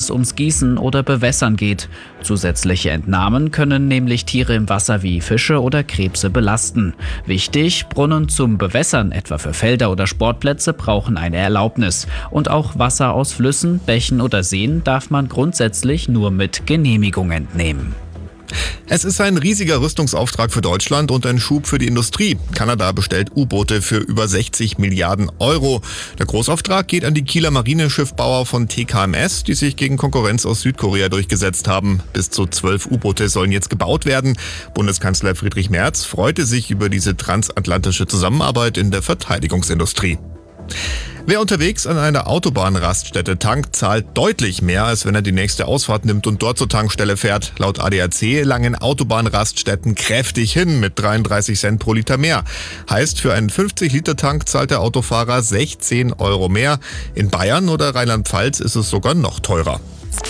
es ums Gießen oder Bewässern geht. Zusätzliche Entnahmen können nämlich Tiere im Wasser wie Fische oder Krebse belasten. Wichtig, Brunnen zum Bewässern, etwa für Felder oder Sportplätze, brauchen eine Erlaubnis. Und auch Wasser aus Flüssen, Bächen oder Seen darf man grundsätzlich nur mit Genehmigung entnehmen. Es ist ein riesiger Rüstungsauftrag für Deutschland und ein Schub für die Industrie. Kanada bestellt U-Boote für über 60 Milliarden Euro. Der Großauftrag geht an die Kieler Marineschiffbauer von TKMS, die sich gegen Konkurrenz aus Südkorea durchgesetzt haben. Bis zu 12 U-Boote sollen jetzt gebaut werden. Bundeskanzler Friedrich Merz freute sich über diese transatlantische Zusammenarbeit in der Verteidigungsindustrie. Wer unterwegs an einer Autobahnraststätte tankt, zahlt deutlich mehr, als wenn er die nächste Ausfahrt nimmt und dort zur Tankstelle fährt. Laut ADAC langen Autobahnraststätten kräftig hin mit 33 Cent pro Liter mehr. Heißt, für einen 50-Liter-Tank zahlt der Autofahrer 16 Euro mehr. In Bayern oder Rheinland-Pfalz ist es sogar noch teurer.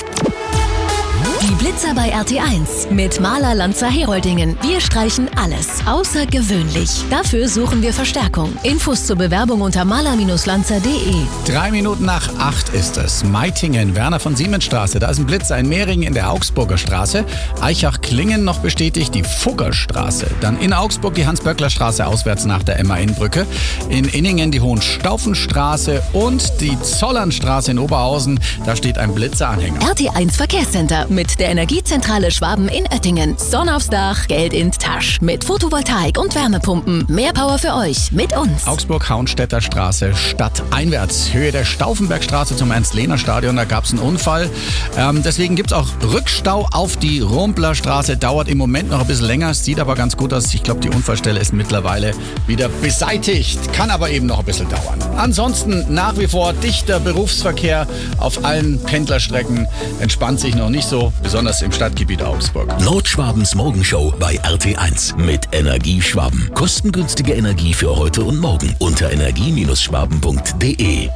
Die Blitzer bei RT1 mit Maler Lanzer Heroldingen. Wir streichen alles außergewöhnlich. Dafür suchen wir Verstärkung. Infos zur Bewerbung unter maler-lanzer.de. 3 Minuten nach 8 ist es. Meitingen, Werner von Siemensstraße. Da ist ein Blitzer in Mehringen in der Augsburger Straße. Eichach-Klingen noch bestätigt die Fuggerstraße. Dann in Augsburg die Hans-Böckler-Straße auswärts nach der MAN-Brücke. In Inningen die Hohenstaufenstraße und die Zollernstraße in Oberhausen. Da steht ein Blitzeranhänger. RT1 Verkehrscenter mit der Energiezentrale Schwaben in Oettingen. Sonne aufs Dach, Geld in Tasch. Mit Photovoltaik und Wärmepumpen. Mehr Power für euch mit uns. Augsburg-Hauenstädter Straße stadteinwärts. Höhe der Stauffenbergstraße zum Ernst-Lehner-Stadion. Da gab es einen Unfall. Deswegen gibt es auch Rückstau auf die Rumpler Straße. Dauert im Moment noch ein bisschen länger. Sieht aber ganz gut aus. Ich glaube, die Unfallstelle ist mittlerweile wieder beseitigt. Kann aber eben noch ein bisschen dauern. Ansonsten nach wie vor dichter Berufsverkehr auf allen Pendlerstrecken. Entspannt sich noch nicht so, besonders im Stadtgebiet Augsburg. Nordschwabens Morgenshow bei RT1 mit Energie Schwaben. Kostengünstige Energie für heute und morgen unter energie-schwaben.de.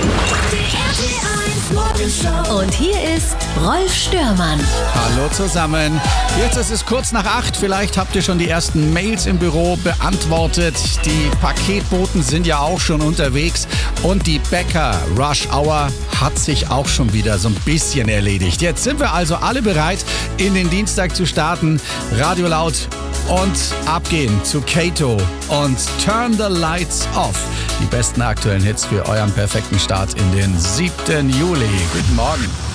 Und hier ist Rolf Störmann. Hallo zusammen. Jetzt ist es kurz nach 8. Vielleicht habt ihr schon die ersten Mails im Büro beantwortet. Die Paketboten sind ja auch schon unterwegs. Und die Bäcker-Rush-Hour hat sich auch schon wieder so ein bisschen erledigt. Jetzt sind wir also alle bereit, in den Dienstag zu starten. Radio laut und abgehen zu Kato und Turn the Lights Off. Die besten aktuellen Hits für euren perfekten Start in den 7. Juli. Guten Morgen.